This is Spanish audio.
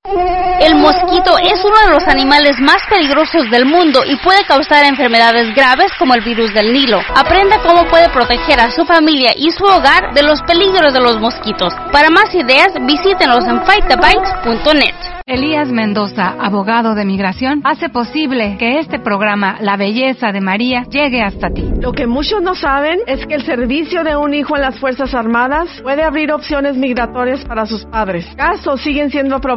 El mosquito es uno de los animales más peligrosos del mundo y puede causar enfermedades graves como el virus del Nilo. Aprenda cómo puede proteger a su familia y su hogar de los peligros de los mosquitos. Para más ideas, visítenos en fightthebite.net. Elías Mendoza, abogado de migración, hace posible que este programa, La Belleza de María, llegue hasta ti. Lo que muchos no saben es que el servicio de un hijo en las Fuerzas Armadas puede abrir opciones migratorias para sus padres. Casos siguen siendo aprobados